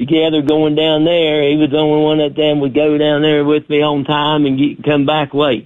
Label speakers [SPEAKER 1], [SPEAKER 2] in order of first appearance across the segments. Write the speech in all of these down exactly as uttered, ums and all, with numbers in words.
[SPEAKER 1] together going down there. He was the only one that then would go down there with me on time and get, come back late.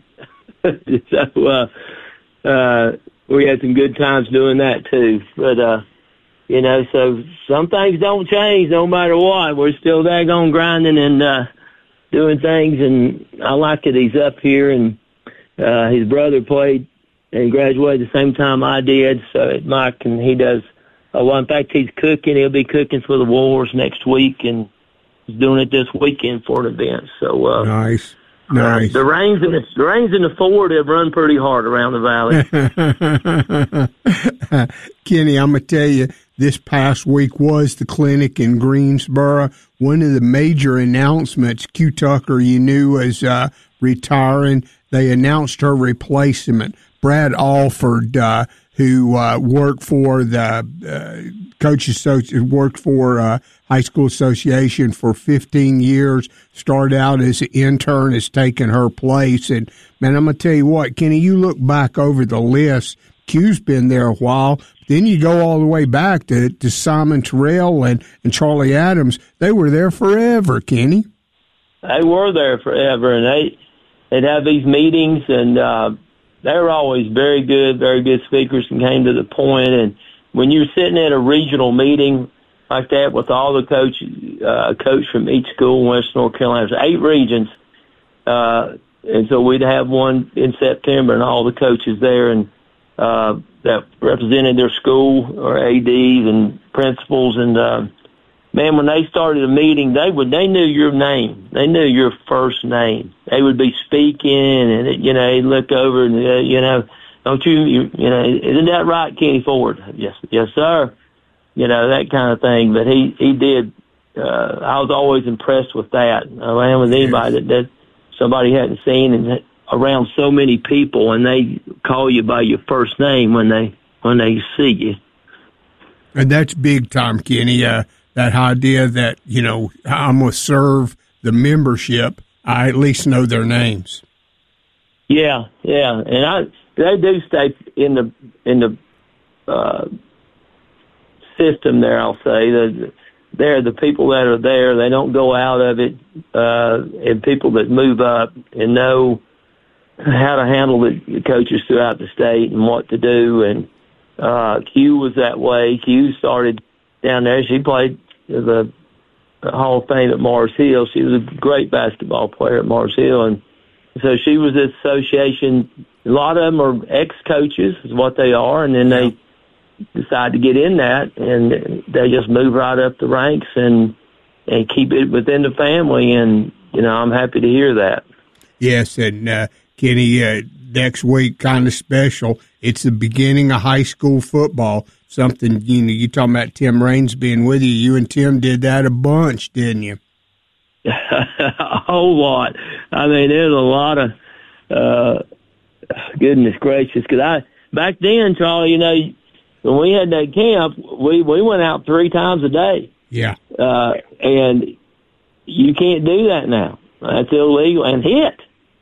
[SPEAKER 1] so uh, uh, we had some good times doing that too. But uh, you know, so some things don't change no matter what. We're still daggone grinding and uh, doing things, and I like it. He's up here, and uh, his brother played and graduated the same time I did. So Mike, and he does. Uh, well, in fact, he's cooking. He'll be cooking for the Wars next week, and he's doing it this weekend for an event. So uh,
[SPEAKER 2] nice, nice.
[SPEAKER 1] Uh, the rains and the, the rains in the Ford have run pretty hard around the valley.
[SPEAKER 2] Kenny, I'm gonna tell you, this past week was the clinic in Greensboro. One of the major announcements, Q Tucker, you knew, was uh, retiring. They announced her replacement, Brad Alford. Uh, who uh, worked for the uh, coach association, worked for uh, high school association for fifteen years, started out as an intern, has taken her place. And, man, I'm going to tell you what, Kenny, you look back over the list, Q's been there a while, then you go all the way back to, to Simon Terrell and, and Charlie Adams. They were there forever, Kenny.
[SPEAKER 1] They were there forever, and they, they'd have these meetings, and uh, they were always very good, very good speakers and came to the point. And when you're sitting at a regional meeting like that with all the coaches, uh, coach from each school in Western North Carolina, there's eight regions. Uh, and so we'd have one in September and all the coaches there and, uh, that represented their school or A Ds and principals. And, uh, man, when they started a meeting, they would, they knew your name. They knew your first name. They would be speaking and, it, you know, they'd look over and, uh, you know, don't you, you, you know, isn't that right, Kenny Ford? Yes, yes, sir. You know, that kind of thing. But he, he did, uh, I was always impressed with that. I am with anybody that, that somebody hadn't seen and around so many people and they call you by your first name when they, when they see you.
[SPEAKER 2] And that's big time, Kenny. Uh, That idea that, you know, I'm going to serve the membership, I at least know their names.
[SPEAKER 1] Yeah, yeah. And I they do stay in the in the uh, system there, I'll say. The, they're the people that are there. They don't go out of it. Uh, and people that move up and know how to handle the coaches throughout the state and what to do. And uh, Q was that way. Q started down there. She played the Hall of Fame at Mars Hill. She was a great basketball player at Mars Hill. And so she was this association. A lot of them are ex-coaches is what they are. And then they decide to get in that and they just move right up the ranks and, and keep it within the family. And, you know, I'm happy to hear that.
[SPEAKER 2] Yes. And, uh, Kenny, uh, next week, kind of special. It's the beginning of high school football. Something, you know, you talking about Tim Raines being with you. You and Tim did that a bunch, didn't you?
[SPEAKER 1] A whole lot. I mean, there's a lot of, uh, goodness gracious. Because I, back then, Charlie, you know, when we had that camp, we, we went out three times a day.
[SPEAKER 2] Yeah.
[SPEAKER 1] Uh, and you can't do that now. That's illegal. And hit.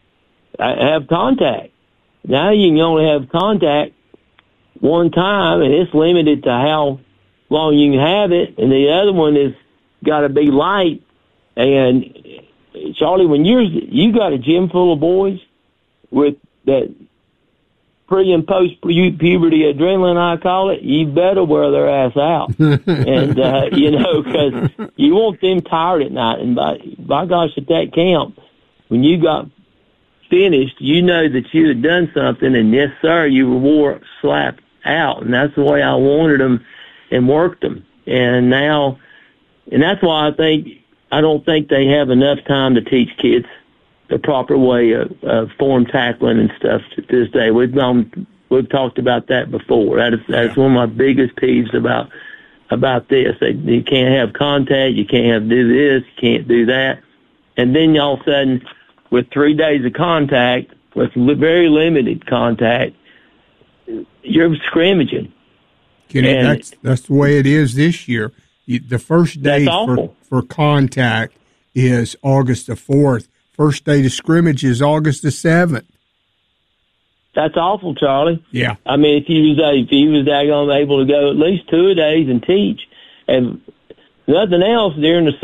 [SPEAKER 1] I have contact. Now you can only have contact one time, and it's limited to how long you can have it. And the other one is got to be light. And Charlie, when you're you got a gym full of boys with that pre and post puberty adrenaline, I call it, you better wear their ass out. and uh, you know, because you want them tired at night. And by by gosh, at that camp, when you got finished, you know that you had done something, and yes, sir, you were wore slapped out, and that's the way I wanted them and worked them. And now, and that's why I think I don't think they have enough time to teach kids the proper way of, of form tackling and stuff to this day. We've gone, we've talked about that before. That is that's one of my biggest peeves about about this. They, you can't have contact, you can't have do this, you can't do that, and then all of a sudden, with three days of contact, with very limited contact, you're scrimmaging.
[SPEAKER 2] Kenny, and that's that's the way it is this year. The first day for, for contact is August the fourth. First day to scrimmage is August the seventh.
[SPEAKER 1] That's awful, Charlie.
[SPEAKER 2] Yeah.
[SPEAKER 1] I mean, if you was if you was daggone able to go at least two a days and teach, and nothing else during the